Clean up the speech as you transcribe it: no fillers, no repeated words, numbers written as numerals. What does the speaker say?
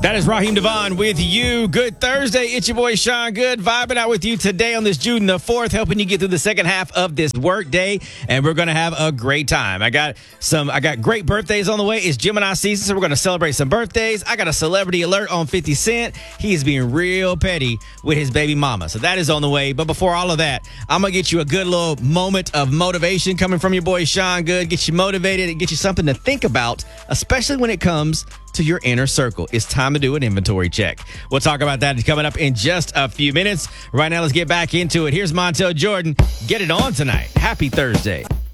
That is Raheem Devon with you. Good Thursday. It's your boy Sean Good vibing out with you today on this June the 4th, helping you get through the second half of this work day. And we're going to have a great time. I got great birthdays on the way. It's Gemini season, so we're going to celebrate some birthdays. I got a celebrity alert on 50 Cent. He is being real petty with his baby mama. So that is on the way. But before all of that, I'm going to get you a good little moment of motivation coming from your boy Sean Good. Get you motivated and get you something to think about, especially when it comes to your inner circle. It's time to do an inventory check. We'll talk about that coming up in just a few minutes. Right now, let's get back into it. Here's Montel Jordan. Get it on tonight. Happy Thursday.